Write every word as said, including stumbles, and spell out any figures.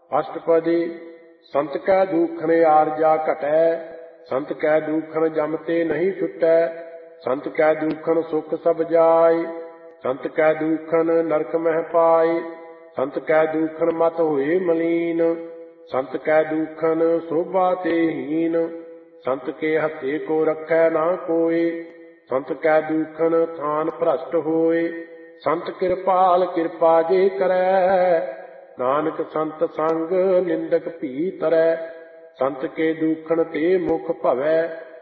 अष्टपदी। संत कै दूखन आरजा घटै, संत कै दूखन जमते नहीं छुटै। संत कै दूखन सुख सब जाय, संत कै दूखन नरक मह पाय। संत कै दूखन मत होए मलीन, संत कै दूखन शोभा ते हीन। संत के हत्थे को रखै ना कोय, संत कै दूखन थान भ्रष्ट होय। संत कृपाल कृपा जे करै, नानक संत संग निंदक भी तरੈ। संत के दूखन ते मुख भवै,